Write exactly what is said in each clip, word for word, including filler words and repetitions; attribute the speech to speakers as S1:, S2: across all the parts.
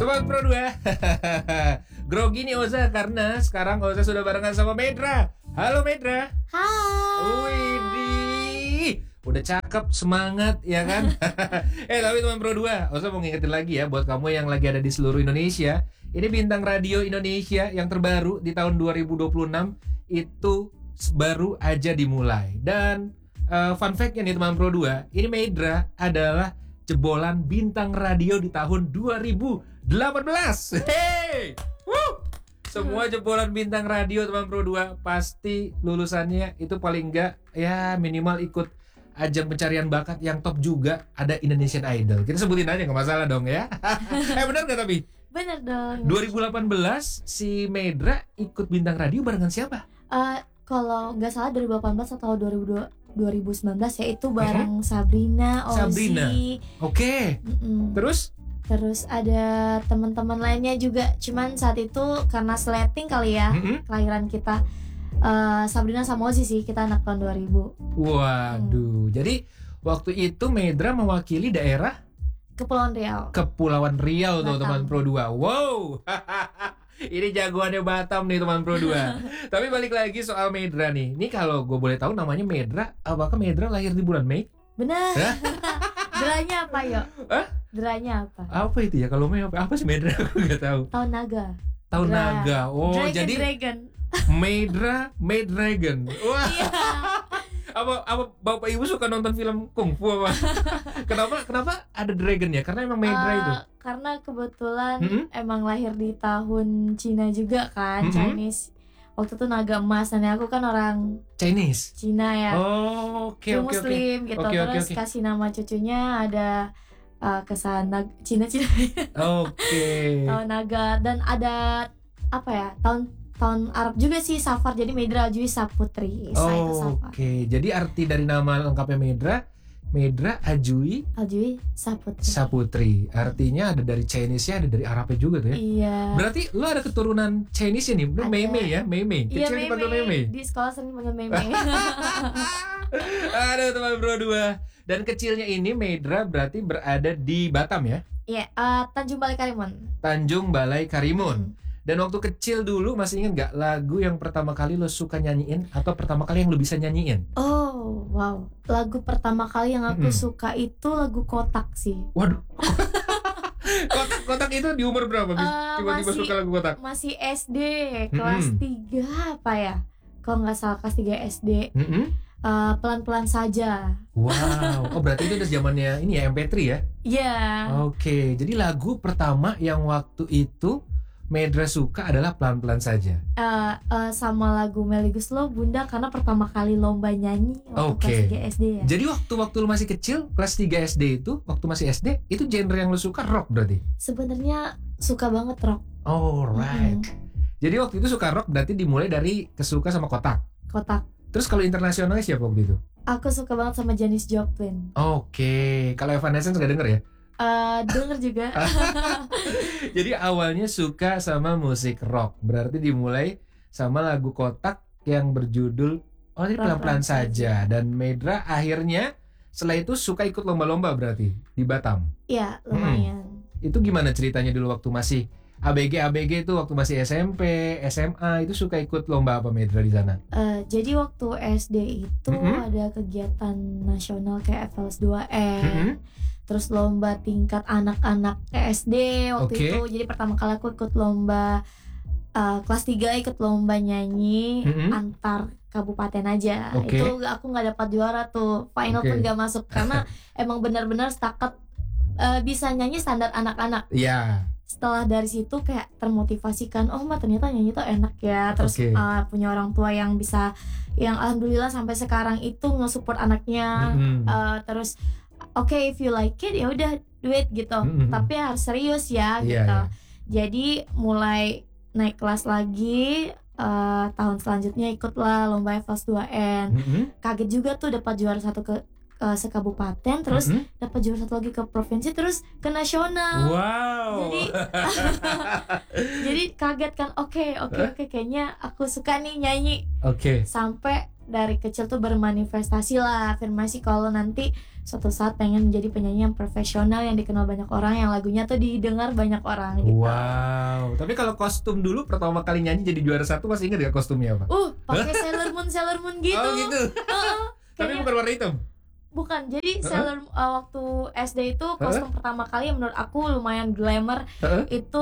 S1: Teman Pro dua. Grogi nih Oza karena sekarang Oza sudah barengan sama Medra. Halo Medra.
S2: Hai.
S1: Widih, udah cakep, semangat ya kan? Eh tapi teman Pro dua, Oza mau ngingetin lagi ya buat kamu yang lagi ada di seluruh Indonesia. Ini bintang radio Indonesia yang terbaru di tahun dua ribu dua puluh enam itu baru aja dimulai. Dan uh, fun fact-nya nih teman Pro dua, ini Medra adalah jebolan bintang radio di tahun dua ribu delapan belas. Hey! Woo! Semua jebolan bintang radio teman Pro dua pasti lulusannya itu paling enggak ya minimal ikut ajang pencarian bakat yang top juga, ada Indonesian Idol. Kita sebutin aja, nggak masalah dong ya. Eh benar nggak tapi?
S2: Bener dong.
S1: dua ribu delapan belas si Medra ikut bintang radio barengan siapa?
S2: Uh, kalau nggak salah dua ribu delapan belas atau dua ribu dua ribu sembilan belas ya itu bareng mm-hmm. Sabrina, Ozzy.
S1: Sabrina. Oke. Okay. Terus?
S2: Terus ada teman-teman lainnya juga. Cuman saat itu karena sleting kali ya, mm-hmm. kelahiran kita uh, Sabrina sama Ozzy sih, kita anak tahun dua ribu.
S1: Waduh. Hmm. Jadi waktu itu Medra mewakili daerah
S2: Kepulauan Riau.
S1: Kepulauan Riau tuh teman Pro dua. Wow. Ini jagoannya Batam nih teman Pro dua. Tapi balik lagi soal Medra nih. Ini kalau gue boleh tahu namanya Medra, apakah Medra lahir di bulan Mei?
S2: Benar. Deranya apa yuk?
S1: Hah?
S2: Deranya apa?
S1: Apa itu ya? Kalau Mei apa, apa sih Medra? Aku nggak tahu.
S2: Tahun naga.
S1: Tahun
S2: Dra.
S1: naga. Oh
S2: Dragon,
S1: jadi
S2: Dragon.
S1: Medra, Made Dragon. Wah. Iya. apa apa bapak ibu suka nonton film kungfu apa? kenapa kenapa ada dragon ya? Karena emang Medra uh, itu.
S2: Karena kebetulan
S1: mm-hmm.
S2: emang lahir di tahun Cina juga kan, mm-hmm. Chinese. Waktu itu naga emas, dan aku kan orang
S1: Chinese.
S2: Cina ya.
S1: Oh, oke okay, oke okay,
S2: Muslim
S1: okay.
S2: gitu.
S1: Okay,
S2: Terus
S1: okay, okay.
S2: kasih nama cucunya ada uh, kesan nag- Cina-Cina.
S1: Oke. Okay.
S2: Tahun naga, dan ada apa ya? Tahun tahun Arab juga sih, Safar, jadi Medra Ajui Saputri.
S1: Oh, oke, okay. Jadi arti dari nama lengkapnya Medra, Medra Ajui
S2: Ajui Saputri.
S1: Saputri. Artinya ada dari Chinese-nya, ada dari Arabnya juga tuh ya.
S2: Iya.
S1: Berarti lo ada keturunan Chinese ya nih, lo Meme ya, Meme.
S2: Iya,
S1: Kecil dipanggil Meme.
S2: Di sekolah sering panggil Meme.
S1: Aduh teman Pro dua. Dan kecilnya ini Medra berarti berada di Batam ya?
S2: Iya, uh, Tanjung Balai Karimun.
S1: Tanjung Balai Karimun. Hmm. Dan waktu kecil dulu masih ingat gak lagu yang pertama kali lo suka nyanyiin atau pertama kali yang lo bisa nyanyiin?
S2: Oh wow, lagu pertama kali yang aku mm-hmm. suka itu lagu Kotak sih.
S1: Waduh. kotak kotak itu di umur berapa? Uh, Tiba-tiba
S2: masih,
S1: suka lagu Kotak?
S2: Masih S D kelas mm-hmm. tiga apa ya? Kalau nggak salah kelas tiga S D. Mm-hmm. Uh, pelan-pelan saja.
S1: Wow. Oh berarti itu udah zamannya ini ya M P tiga ya?
S2: Iya. Yeah.
S1: Oke, okay. Jadi lagu pertama yang waktu itu Medra suka adalah Pelan-Pelan Saja.
S2: Uh, uh, sama lagu Melly Goeslaw Bunda, karena pertama kali lomba nyanyi waktu okay. kelas tiga S D ya.
S1: Jadi waktu-waktu lu masih kecil, kelas tiga S D itu, waktu masih S D, itu genre yang lu suka rock berarti?
S2: Sebenarnya suka banget rock.
S1: Alright. Mm-hmm. Jadi waktu itu suka rock berarti dimulai dari kesuka sama Kotak.
S2: Kotak.
S1: Terus kalau internasionalnya siapa waktu itu?
S2: Aku suka banget sama Janis Joplin.
S1: Oke. Okay. Kalau Evanescence gak denger ya?
S2: Uh, denger juga.
S1: Jadi awalnya suka sama musik rock, berarti dimulai sama lagu Kotak yang berjudul Oh ini Pelan-Pelan Saja. Dan Medra akhirnya setelah itu suka ikut lomba-lomba berarti di Batam.
S2: Iya lumayan.
S1: hmm. Itu gimana ceritanya dulu waktu masih A B G A B G itu, waktu masih S M P, S M A itu suka ikut lomba apa Medra di sana?
S2: Uh, jadi waktu S D itu mm-hmm. ada kegiatan nasional kayak F L S dua N. Mm-hmm. Terus lomba tingkat anak-anak S D waktu okay. itu. Jadi pertama kali aku ikut lomba uh, kelas tiga, ikut lomba nyanyi mm-hmm. antar kabupaten aja. Okay. Itu aku gak dapat juara tuh. Final okay. pun gak masuk. Karena emang benar-benar setakat uh, bisa nyanyi standar anak-anak.
S1: Iya yeah.
S2: Setelah dari situ kayak termotivasikan, oh mbak ternyata nyanyi tuh enak ya. Terus okay. uh, punya orang tua yang bisa, yang alhamdulillah sampai sekarang itu nge-support anaknya. mm-hmm. uh, Terus oke, okay, if you like it ya udah do it gitu. Mm-hmm. Tapi harus serius ya gitu. Yeah, yeah. Jadi mulai naik kelas lagi, uh, tahun selanjutnya ikutlah lomba F L S dua N. Mm-hmm. Kaget juga tuh dapat juara satu ke uh, sekabupaten, terus mm-hmm. dapat juara satu lagi ke provinsi, terus ke nasional.
S1: Wow.
S2: Jadi jadi kaget kan. Oke, okay, oke, okay, oke okay, kayaknya aku suka nih nyanyi.
S1: Oke. Okay.
S2: Sampai dari kecil tuh bermanifestasi lah, afirmasi kalau nanti suatu saat pengen menjadi penyanyi yang profesional yang dikenal banyak orang, yang lagunya tuh didengar banyak orang gitu.
S1: Wow. Tapi kalau kostum dulu pertama kali nyanyi jadi juara satu, masih ingat gak kostumnya apa?
S2: Uh, pakai Sailor Moon Sailor Moon gitu.
S1: Oh gitu.
S2: Uh,
S1: Tapi bukan warna hitam.
S2: Bukan, jadi
S1: Uh-huh.
S2: Sailor uh, waktu S D itu kostum uh-huh. pertama kali yang menurut aku lumayan glamour.
S1: Uh-huh.
S2: Itu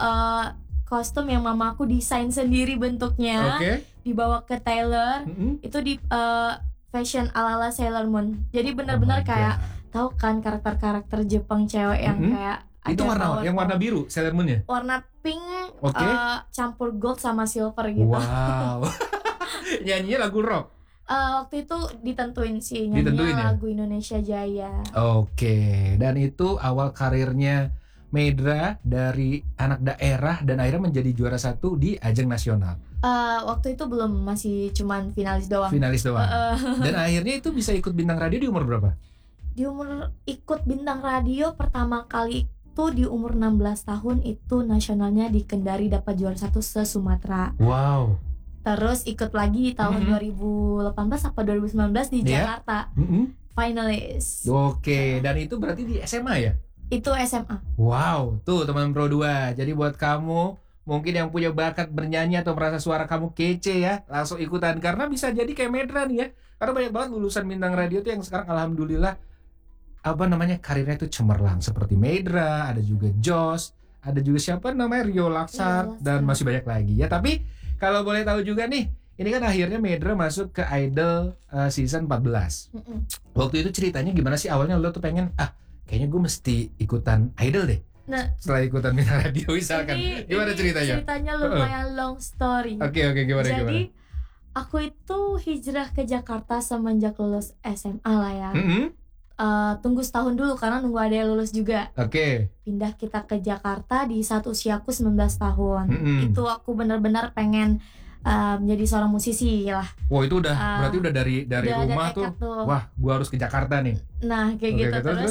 S2: uh, kostum yang mama aku desain sendiri bentuknya.
S1: Okay.
S2: Dibawa ke tailor.
S1: Mm-hmm.
S2: Itu di uh, fashion ala-ala Sailor Moon. Jadi benar-benar oh kayak tahu kan karakter-karakter Jepang cewek yang mm-hmm. kayak
S1: itu warna yang warna biru Sailor Moon ya?
S2: Warna pink
S1: okay.
S2: uh, campur gold sama silver gitu.
S1: Wow. Nyanyinya lagu rock.
S2: Uh, waktu itu ditentuin sih nyanyinya
S1: ditentuin
S2: lagu
S1: ya?
S2: Indonesia Jaya.
S1: Oke, okay. Dan itu awal karirnya Maedra dari anak daerah dan akhirnya menjadi juara satu di ajang nasional.
S2: Uh, waktu itu belum, masih cuman finalis doang.
S1: Finalis doang.
S2: Uh, uh.
S1: Dan akhirnya itu bisa ikut bintang radio di umur berapa?
S2: Di umur ikut bintang radio pertama kali itu di umur enam belas tahun, itu nasionalnya di Kendari, dapat juara satu se-Sumatera.
S1: Wow.
S2: Terus ikut lagi di tahun mm-hmm. dua ribu delapan belas apa dua ribu sembilan belas di yeah. Jakarta.
S1: Mm-hmm.
S2: Finalis.
S1: Oke, okay. Dan itu berarti di S M A ya?
S2: Itu S M A.
S1: Wow, tuh teman Pro dua. Jadi buat kamu mungkin yang punya bakat bernyanyi atau merasa suara kamu kece ya, langsung ikutan. Karena bisa jadi kayak Maedra nih ya. Karena banyak banget lulusan bintang radio tuh yang sekarang alhamdulillah apa namanya karirnya itu cemerlang. Seperti Maedra, ada juga Jos, ada juga siapa namanya Rio Laksar, ya, dan masih banyak lagi ya. Tapi kalau boleh tahu juga nih, ini kan akhirnya Maedra masuk ke Idol uh, season empat belas. Mm-mm. Waktu itu ceritanya gimana sih awalnya lo tuh pengen ah kayaknya gue mesti ikutan Idol deh.
S2: Nah,
S1: setelah ikutan bintang radio misalkan.
S2: Ini,
S1: gimana
S2: ini
S1: ceritanya?
S2: Ceritanya lumayan uh-uh. long story.
S1: Oke okay, oke okay, gimana
S2: Jadi,
S1: gimana? Jadi
S2: aku itu hijrah ke Jakarta semenjak lulus S M A lah ya.
S1: Mm-hmm.
S2: Uh, tunggu setahun dulu karena nunggu ada yang lulus juga.
S1: Oke. Okay.
S2: Pindah kita ke Jakarta di saat usiaku sembilan belas tahun.
S1: Mm-hmm.
S2: Itu aku benar-benar pengen uh, menjadi seorang musisi lah.
S1: Wah itu udah uh, berarti udah dari dari
S2: udah
S1: rumah tuh, tuh. Wah gua harus ke Jakarta nih.
S2: Nah kayak okay, gitu terus. terus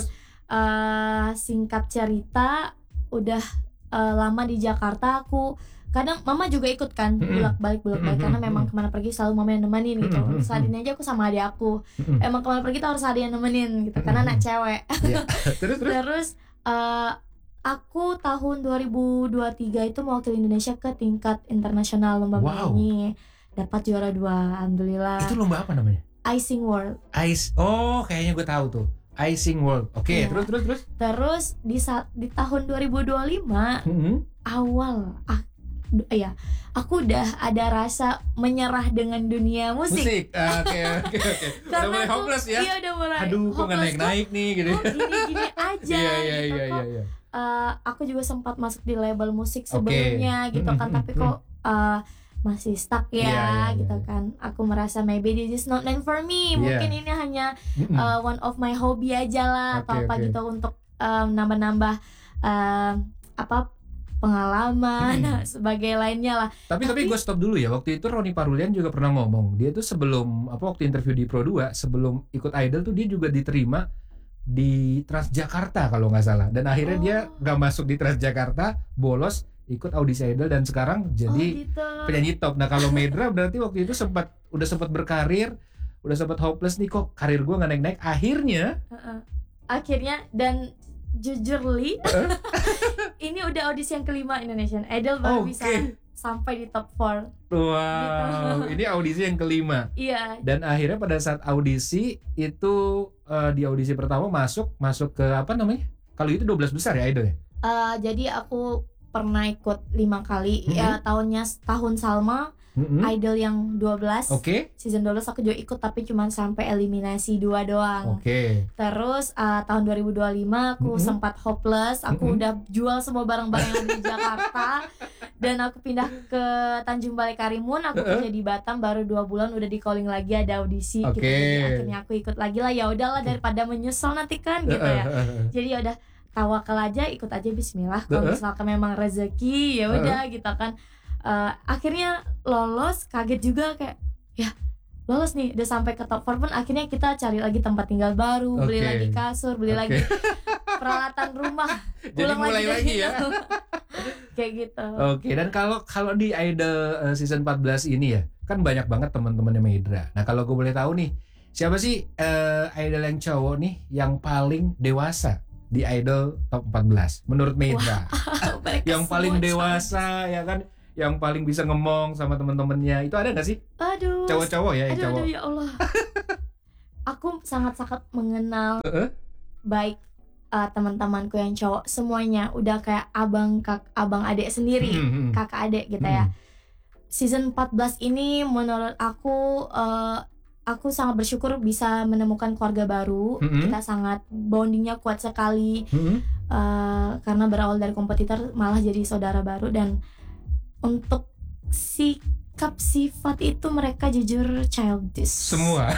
S2: Uh, singkat cerita udah uh, lama di Jakarta, aku kadang mama juga ikut kan bolak balik bolak balik karena memang kemana pergi selalu mama yang nemenin gitu. Saat ini aja aku sama adik aku emang kemana pergi tuh harus ada yang nemenin gitu karena anak cewek. Yeah. terus terus, terus uh, aku tahun dua ribu dua puluh tiga itu mewakili Indonesia ke tingkat internasional lomba
S1: wow.
S2: menyanyi, dapat juara dua alhamdulillah.
S1: Itu lomba apa namanya?
S2: Icing World.
S1: Ice. Oh kayaknya gue tahu tuh. Icing World. Oke, okay, ya. terus terus terus.
S2: Terus di saat di tahun dua ribu dua puluh lima mm-hmm. awal ah, ya, aku udah ada rasa menyerah dengan dunia musik.
S1: Musik. Oke oke oke. Udah mulai hopeless ya.
S2: Iya, udah mulai.
S1: Aduh, kok enggak naik-naik nih gitu.
S2: Oh, gini-gini aja.
S1: Iya iya
S2: gitu,
S1: iya
S2: kok.
S1: iya.
S2: Uh, aku juga sempat masuk di label musik sebelumnya
S1: okay.
S2: gitu kan, mm-hmm. tapi kok uh, masih stuck ya, yeah, yeah, gitu yeah. kan. Aku merasa maybe this is not meant for me. Mungkin yeah. ini hanya uh, one of my hobby aja lah, okay, atau apa okay. gitu untuk um, nambah-nambah uh, apa pengalaman mm. sebagai lainnya lah.
S1: Tapi tapi, tapi gue stop dulu ya. Waktu itu Roni Parulian juga pernah ngomong, dia tuh sebelum apa waktu interview di Pro dua, sebelum ikut Idol tuh dia juga diterima di Transjakarta kalau nggak salah. Dan akhirnya oh. dia nggak masuk di Transjakarta, bolos ikut audisi Idol dan sekarang jadi oh, gitu. penyanyi top. Nah kalau Maedra berarti waktu itu sempat udah sempat berkarir, udah sempat hopeless nih, kok karir gue nggak naik-naik. Akhirnya,
S2: uh-uh. akhirnya dan jujur li, uh? ini udah audisi yang kelima Indonesian Idol baru okay. bisa sampai di top empat.
S1: Wow, ini audisi yang kelima.
S2: Iya.
S1: Dan akhirnya pada saat audisi itu uh, di audisi pertama masuk masuk ke apa namanya? Kalau itu dua belas besar ya Idol ya?
S2: Uh, jadi aku pernah ikut lima kali mm-hmm. ya, tahunnya tahun Salma mm-hmm. Idol yang dua belas
S1: okay.
S2: season dua belas aku juga ikut tapi cuma sampai eliminasi dua doang.
S1: Okay.
S2: Terus uh, tahun dua ribu dua puluh lima aku mm-hmm. sempat hopeless, aku mm-hmm. udah jual semua barang-barang yang ada di Jakarta dan aku pindah ke Tanjung Balai Karimun, aku kerja di Batam baru dua bulan udah di calling lagi ada audisi
S1: okay.
S2: gitu. Jadi akhirnya aku ikut lagi lah, ya udahlah daripada menyesal nanti kan gitu ya. Jadi ya udah tawakal aja, ikut aja bismillah. Kalau misalkan memang rezeki ya udah gitu kan. Uh, akhirnya lolos, kaget juga kayak ya lolos nih udah sampai ke top empat pun akhirnya kita cari lagi tempat tinggal baru, okay. beli lagi kasur, beli okay. lagi peralatan rumah.
S1: Jadi mulai lagi ya.
S2: Kayak gitu.
S1: Oke, dan kalau kalau di Idol uh, season empat belas ini ya, kan banyak banget teman-temannya Medra. Nah, kalau gue boleh tahu nih, siapa sih uh, idol yang cowok nih yang paling dewasa di Idol Top empat belas menurut Medra?
S2: Wow,
S1: yang paling dewasa
S2: cantik.
S1: ya kan, yang paling bisa ngomong sama teman-temannya. Itu ada nggak sih?
S2: Aduh.
S1: Cowok-cowok ya, yang
S2: aduh,
S1: cowok.
S2: Aduh, ya Allah. Aku sangat-sangat mengenal
S1: Uh-uh.
S2: baik uh, teman-temanku yang cowok, semuanya udah kayak abang kak abang adik sendiri,
S1: Mm-hmm.
S2: kakak adik gitu
S1: Mm-hmm.
S2: ya. Season empat belas ini menurut aku uh, aku sangat bersyukur bisa menemukan keluarga baru.
S1: Mm-hmm.
S2: Kita sangat bondingnya kuat sekali.
S1: Mm-hmm.
S2: uh, karena berawal dari kompetitor malah jadi saudara baru, dan untuk sikap sifat itu mereka jujur childish
S1: Semua.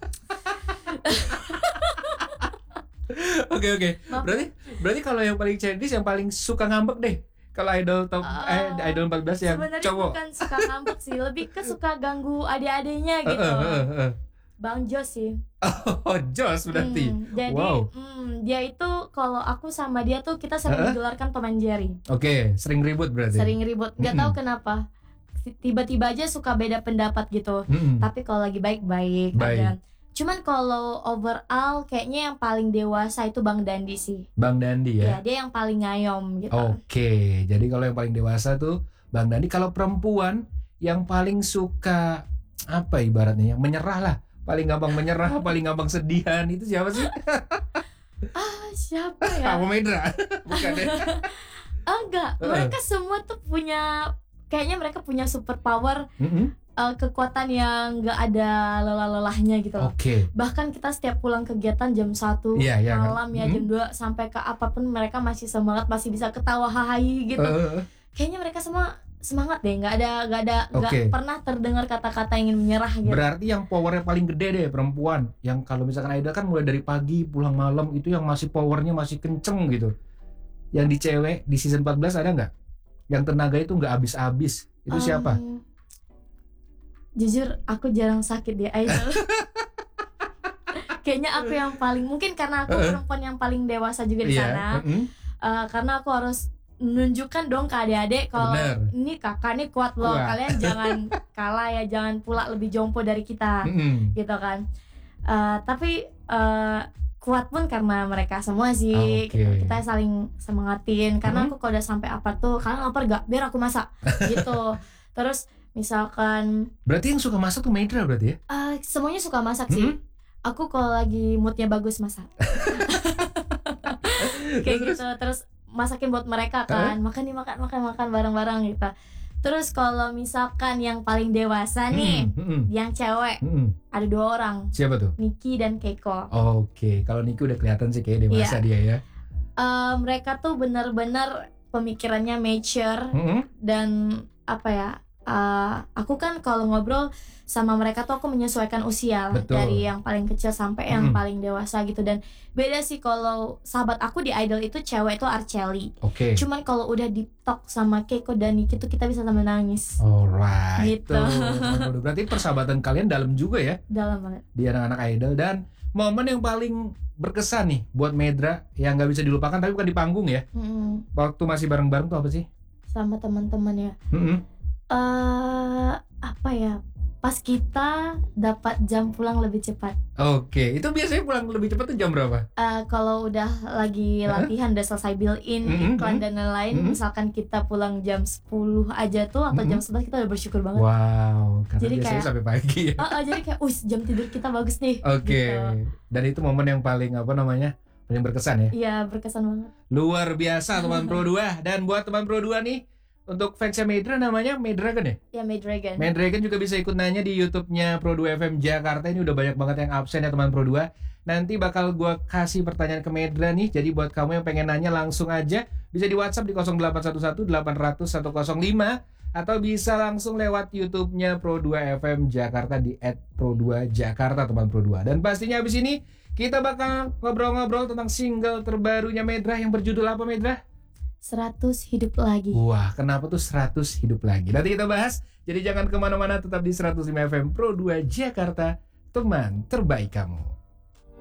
S1: Oke oke.
S2: Maaf.
S1: Berarti berarti kalau yang paling childish yang paling suka ngambek deh. Kalau idol top
S2: Uh,
S1: eh idol empat belas yang
S2: sebenarnya
S1: cowok.
S2: bukan suka ngambek sih, lebih ke suka ganggu adik-adiknya gitu.
S1: Uh, uh, uh, uh.
S2: Bang Jos sih.
S1: Oh, Jos berarti.
S2: Hmm, jadi
S1: Wow.
S2: hmm, dia itu kalau aku sama dia tuh kita sering
S1: Uh-uh.
S2: digelarkan Tom and Jerry.
S1: Oke, sering ribut berarti.
S2: Sering ribut. Nggak
S1: Mm-mm.
S2: tahu kenapa. Tiba-tiba aja suka beda pendapat gitu.
S1: Mm-mm.
S2: Tapi kalau lagi baik-baik
S1: Baik.
S2: ada. Cuman kalau overall kayaknya yang paling dewasa itu Bang Dandi sih.
S1: Bang Dandi
S2: Ya,
S1: ya.
S2: dia yang paling ngayom gitu.
S1: Oke, jadi kalau yang paling dewasa tuh Bang Dandi. Kalau perempuan yang paling suka apa ibaratnya, yang menyerah lah, paling gampang menyerah, paling gampang sedihan, itu siapa sih?
S2: Ah, siapa ya?
S1: Kamu Medra. Bukan deh.
S2: Enggak,
S1: Uh-uh.
S2: mereka semua tuh punya, kayaknya mereka punya super power,
S1: Mm-mm.
S2: uh, kekuatan yang nggak ada lelah-lelahnya gitu loh.
S1: Oke.
S2: Bahkan kita setiap pulang kegiatan jam satu
S1: Iya, iya,
S2: malam ya,
S1: hmm.
S2: jam dua sampai ke apapun mereka masih semangat, masih bisa ketawa hahahi gitu.
S1: Uh,
S2: Kayaknya mereka semua semangat deh, nggak ada nggak ada nggak
S1: Oke.
S2: pernah terdengar kata-kata ingin menyerah gitu.
S1: Berarti yang powernya paling gede deh perempuan. Yang kalau misalkan idol kan mulai dari pagi pulang malam, itu yang masih powernya masih kenceng gitu. Yang di cewek di season empat belas ada nggak? Yang tenaga itu nggak habis-habis. Itu
S2: Um,
S1: siapa?
S2: Jujur aku jarang sakit di idol. Kayaknya aku yang paling, mungkin karena aku
S1: Uh-uh.
S2: perempuan yang paling dewasa juga di
S1: Iya,
S2: sana.
S1: mm-mm.
S2: Uh, karena aku harus menunjukkan dong ke adik-adik kalau
S1: Bener.
S2: ini kakak nih kuat loh,
S1: Kuat.
S2: kalian jangan kalah ya, jangan pula lebih jompo dari kita,
S1: Mm-mm.
S2: gitu kan. Uh, tapi uh, kuat pun karena mereka semua sih.
S1: Oke.
S2: Kita saling semangatin, karena
S1: Mhm.
S2: aku kalau udah sampai apa tuh, kalian lapar gak? Biar aku masak gitu. Terus misalkan
S1: Berarti yang suka masak tuh Medra berarti ya?
S2: uh, semuanya suka masak sih.
S1: Mm-mm.
S2: Aku kalau lagi moodnya bagus masak. Kayak
S1: Terus,
S2: gitu. Terus masakin buat mereka kan, makan nih, makan makan makan bareng-bareng gitu. Terus kalau misalkan yang paling dewasa nih,
S1: Mm-mm, mm-mm,
S2: yang cewek,
S1: mm-mm.
S2: ada dua orang,
S1: Siapa tuh?
S2: Niki dan Keiko.
S1: Oke, kalau Niki udah kelihatan sih kayak dewasa dia ya.
S2: Eh, mereka tuh benar-benar pemikirannya mature,
S1: Mm-mm.
S2: dan apa ya? eh, aku kan kalau ngobrol sama mereka tuh aku menyesuaikan usia lah,
S1: Betul.
S2: dari yang paling kecil sampai yang
S1: Mm-mm.
S2: paling dewasa gitu. Dan beda sih kalau sahabat aku di idol itu cewek itu Arceli.
S1: Oke.
S2: Cuman kalau udah di talk sama Keiko dan Niki tuh kita bisa sambil nangis.
S1: Alright.
S2: Gitu.
S1: Tuh. Berarti persahabatan kalian dalam juga ya
S2: Dalam banget.
S1: di anak-anak idol. Dan momen yang paling berkesan nih buat Medra yang nggak bisa dilupakan tapi bukan di panggung ya,
S2: Mm-mm.
S1: waktu masih bareng-bareng tuh apa sih?
S2: Sama teman-teman ya.
S1: Mm-mm.
S2: Eh apa ya? Pas kita dapat jam pulang lebih cepat.
S1: Oke, itu biasanya pulang lebih cepat tuh jam berapa?
S2: Eh kalau udah lagi
S1: Hah?
S2: latihan, udah selesai build-in,
S1: Mm-mm,
S2: iklan
S1: mm-mm.
S2: dan lain-lain,
S1: Mm-mm.
S2: misalkan kita pulang jam sepuluh aja tuh atau jam
S1: Mm-mm.
S2: sebelas, kita udah bersyukur banget.
S1: Wow, karena
S2: Jadi
S1: biasanya
S2: kayak-
S1: sampai pagi ya.
S2: Oh, oh, jadi kayak, wih, jam tidur kita bagus nih.
S1: Oke,
S2: Gitu.
S1: dan itu momen yang paling apa namanya, paling berkesan ya.
S2: Iya, berkesan banget.
S1: Luar biasa teman Pro dua. Dan buat teman Pro dua nih, untuk fansnya Medra namanya Medragon ya.
S2: Ya, May Dragon.
S1: Medragon juga bisa ikut nanya di YouTube-nya Pro dua F M Jakarta. Ini udah banyak banget yang absen ya teman Pro dua. Nanti bakal gua kasih pertanyaan ke Medra nih. Jadi buat kamu yang pengen nanya langsung aja bisa di WhatsApp di nol delapan satu satu delapan nol nol satu nol lima atau bisa langsung lewat YouTube-nya Pro dua F M Jakarta di et pro dua jakarta teman Pro dua. Dan pastinya habis ini kita bakal ngobrol-ngobrol tentang single terbarunya Medra yang berjudul apa, Medra?
S2: seratus hidup lagi.
S1: Wah, kenapa tuh seratus hidup lagi? Nanti kita bahas. Jadi jangan kemana-mana, tetap di seratus lima F M Pro dua Jakarta, teman terbaik kamu.